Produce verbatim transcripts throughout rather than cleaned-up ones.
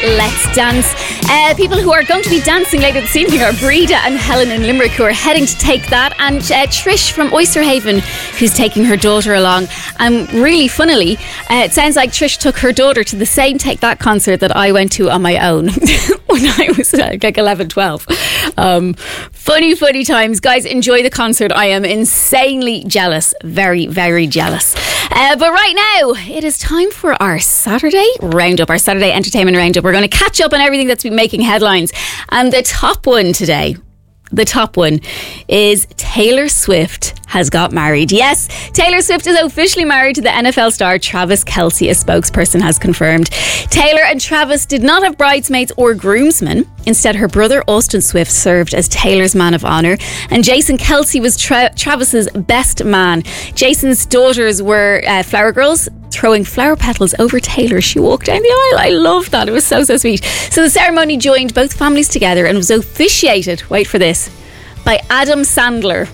Let's Dance. Uh, people who are going to be dancing later this evening are Breda and Helen in Limerick, who are heading to Take That, and uh, Trish from Oysterhaven, who's taking her daughter along. And really funnily, uh, it sounds like Trish took her daughter to the same Take That concert that I went to on my own when I was uh, like eleven, twelve. Um, funny, funny times. Guys, enjoy the concert. I am insanely jealous. Very, very jealous. Uh, but right now, it is time for our Saturday Roundup, our Saturday Entertainment Roundup. We're going to catch up on everything that's been making headlines. And the top one today, the top one is Taylor Swift has got married. Yes, Taylor Swift is officially married to the N F L star Travis Kelce, a spokesperson has confirmed. Taylor and Travis did not have bridesmaids or groomsmen. Instead, her brother Austin Swift served as Taylor's man of honour, and Jason Kelce was Tra- Travis's best man. Jason's daughters were uh, flower girls, throwing flower petals over Taylor. She walked down the aisle. I love that. It was so, so sweet. So the ceremony joined both families together and was officiated, wait for this, by Adam Sandler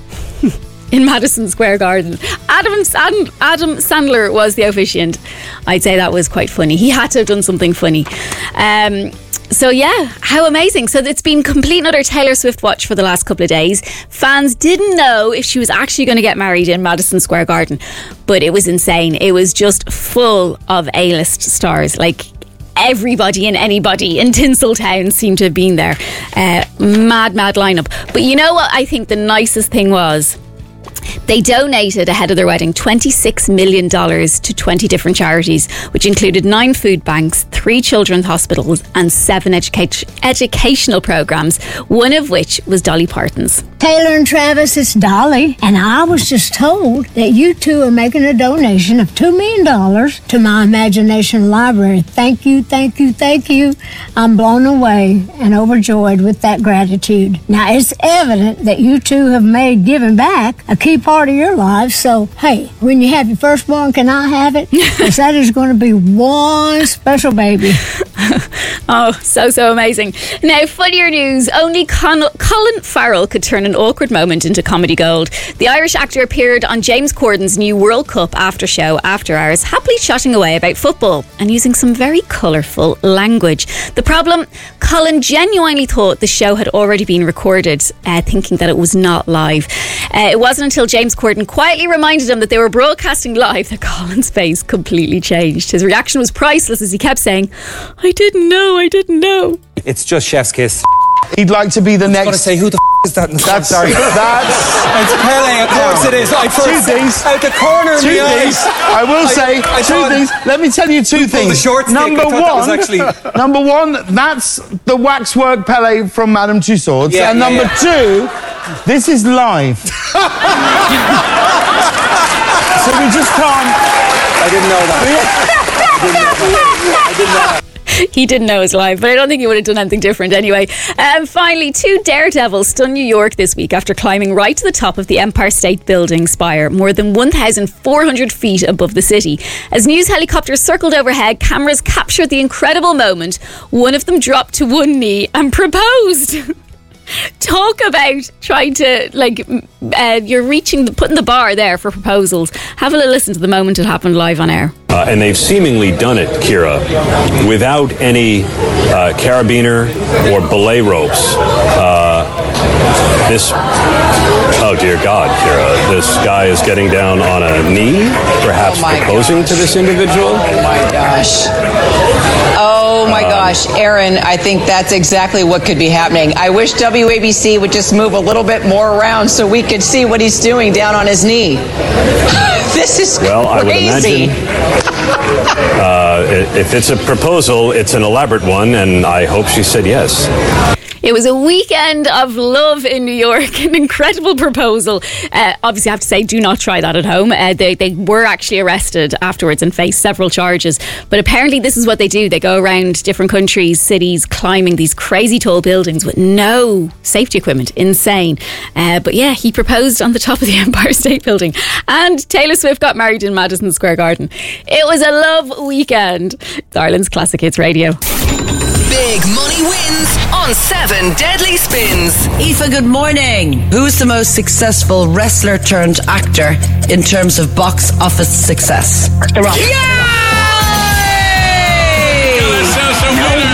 in Madison Square Garden. Adam, Sand- Adam Sandler was the officiant. I'd say that was quite funny. He had to have done something funny. Um, so yeah, how amazing. So it's been complete and utter Taylor Swift watch for the last couple of days. Fans didn't know if she was actually going to get married in Madison Square Garden, but it was insane. It was just full of A-list stars. Like, everybody and anybody in Tinseltown seemed to have been there. Uh, mad, mad lineup. But you know what I think the nicest thing was? They donated ahead of their wedding twenty-six million dollars to twenty different charities, which included nine food banks, three children's hospitals and seven educa- educational programs, one of which was Dolly Parton's. Taylor and Travis, it's Dolly, and I was just told that you two are making a donation of two million dollars to my Imagination Library. Thank you, thank you, thank you. I'm blown away and overjoyed with that gratitude. Now, it's evident that you two have made giving back a key part of your life, so hey, when you have your firstborn, can I have it? Because that is going to be one special baby. Oh, so, so amazing. Now, funnier news, only Con- Colin Farrell could turn an awkward moment into comedy gold. The Irish actor appeared on James Corden's new World Cup after show, After Hours, happily chatting away about football and using some very colourful language. The problem, Colin genuinely thought the show had already been recorded, uh, thinking that it was not live. Uh, it wasn't until James Corden quietly reminded him that they were broadcasting live that Colin's face completely changed. His reaction was priceless as he kept saying, I didn't know, I didn't know. It's just chef's kiss. He'd like to be the next... I was going to say, who the f*** is that? In the That's sorry. That's... It's Pele, of course it is. I first two things. Out the corner of two the things. eye. I will I, say I two thought, things. Let me tell you two things. The short number stick. I one, that was actually... number one, that's the waxwork Pele from Madame Tussauds. Yeah, and yeah, number yeah. two, this is live. So we just can't... I didn't know that. I didn't know that. I didn't know that. He didn't know it was live, but I don't think he would have done anything different anyway. Um, finally, two daredevils stunned New York this week after climbing right to the top of the Empire State Building spire, more than one thousand four hundred feet above the city. As news helicopters circled overhead, cameras captured the incredible moment. One of them dropped to one knee and proposed. Talk about trying to, like, uh, you're reaching, the, putting the bar there for proposals. Have a little listen to the moment it happened live on air. Uh, and they've seemingly done it, Ciara, without any uh, carabiner or belay ropes. Uh, this, oh dear God, Ciara, this guy is getting down on a knee, perhaps oh proposing gosh. to this individual. Oh my gosh. Oh my gosh, Aaron, I think that's exactly what could be happening. I wish W A B C would just move a little bit more around so we could see what he's doing down on his knee. This is well, crazy. I would imagine uh, if it's a proposal, it's an elaborate one, and I hope she said yes. It was a weekend of love in New York, an incredible proposal. Uh, obviously, I have to say, do not try that at home. Uh, they, they were actually arrested afterwards and faced several charges. But apparently this is what they do. They go around different countries, cities, climbing these crazy tall buildings with no safety equipment. Insane. Uh, but yeah, he proposed on the top of the Empire State Building. And Taylor Swift got married in Madison Square Garden. It was a love weekend. It's Ireland's Classic Hits Radio. Big money wins on Seven Deadly Spins. Aoife, good morning. Who's the most successful wrestler turned actor in terms of box office success? The Rock. Yay! No way,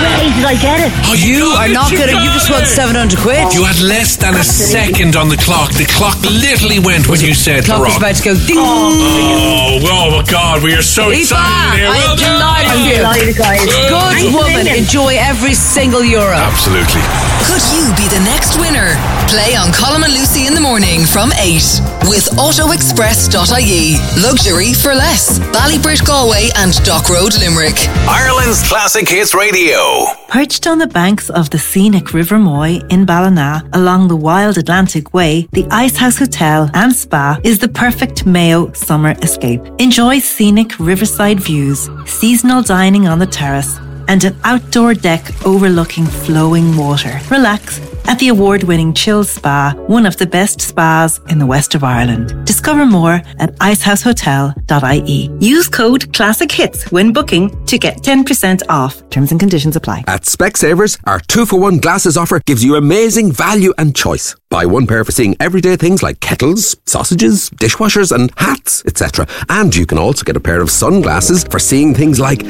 I get it? Oh, you, You got are it, not you gonna. got You just it. won seven hundred quid. You had less than a second on the clock. The clock literally went when you said The the clock was rock. about to go ding. Oh, oh my God, we are so Aoife, excited here. I Well am done. delighted with you. Delighted, guys. Good Thanks a woman. million. Enjoy every single euro. Absolutely. Could you be the next winner? Play on Colin and Lucy in the morning from eight with auto express dot I E. Luxury for less. Ballybridge Galway and Dock Road Limerick. Ireland's Classic Hits Radio. Perched on the banks of the scenic River Moy in Ballina, along the wild Atlantic Way, the Icehouse Hotel and Spa is the perfect Mayo summer escape. Enjoy scenic riverside views, seasonal dining on the terrace, and an outdoor deck overlooking flowing water. Relax at the award-winning Chill Spa, one of the best spas in the west of Ireland. Discover more at icehouse hotel dot I E. Use code CLASSICHITS when booking to get ten percent off. Terms and conditions apply. At Specsavers, our two for one glasses offer gives you amazing value and choice. Buy one pair for seeing everyday things like kettles, sausages, dishwashers and hats, et cetera. And you can also get a pair of sunglasses for seeing things like...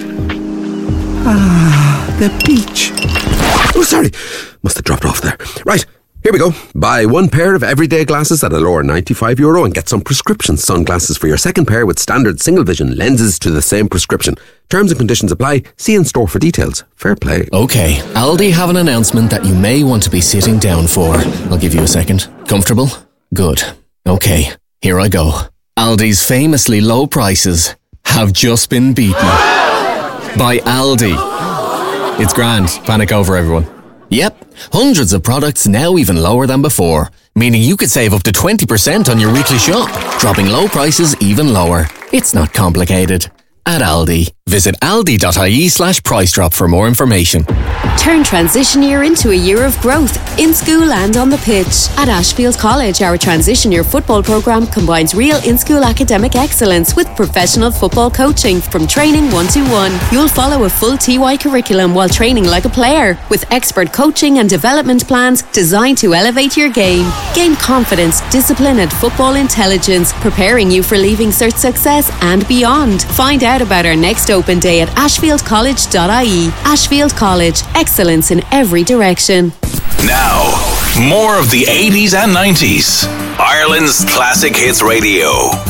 Ah, the beach. Oh, sorry. Must have dropped off there. Right, here we go. Buy one pair of everyday glasses at a lower ninety-five euro and get some prescription sunglasses for your second pair with standard single vision lenses to the same prescription. Terms and conditions apply. See in store for details. Fair play. Okay, Aldi have an announcement that you may want to be sitting down for. I'll give you a second. Comfortable? Good. Okay, here I go. Aldi's famously low prices have just been beaten. By Aldi. It's grand. Panic over, everyone. Yep, hundreds of products now even lower than before, meaning you could save up to twenty percent on your weekly shop, dropping low prices even lower. It's not complicated. At Aldi. Visit aldi dot I E slash price drop for more information. Turn transition year into a year of growth, in school and on the pitch. At Ashfield College, our transition year football programme combines real in-school academic excellence with professional football coaching from training one-to-one. You'll follow a full T Y curriculum while training like a player, with expert coaching and development plans designed to elevate your game. Gain confidence, discipline and football intelligence, preparing you for leaving cert success and beyond. Find out about our next open day at ashfield college dot I E. Ashfield College, excellence in every direction. Now, more of the eighties and nineties. Ireland's Classic Hits Radio.